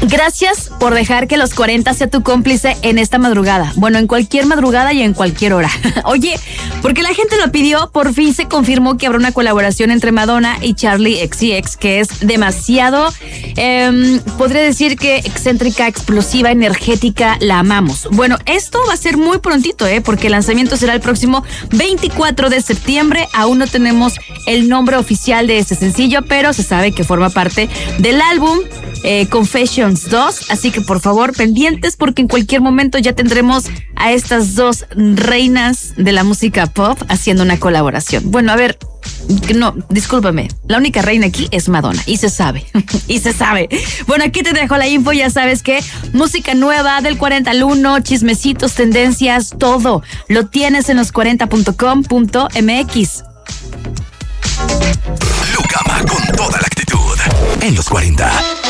Gracias por dejar que los 40 sea tu cómplice en esta madrugada. Bueno, en cualquier madrugada y en cualquier hora. Oye, porque la gente lo pidió, por fin se confirmó que habrá una colaboración entre Madonna y Charli XCX, que es demasiado, podría decir que excéntrica, explosiva, energética, la amamos. Bueno, esto va a ser muy prontito, porque el lanzamiento será el próximo 24 de septiembre. Aún no tenemos el nombre oficial de este sencillo, pero se sabe que forma parte del álbum Confessions 2, así que por favor pendientes porque en cualquier momento ya tendremos a estas dos reinas de la música pop haciendo una colaboración. Bueno, a ver, no, discúlpame, la única reina aquí es Madonna y se sabe, y se sabe. Bueno, aquí te dejo la info, ya sabes que música nueva del 40 al 1, chismecitos, tendencias, todo lo tienes en los40.com.mx. Lucama con toda la actitud en los 40.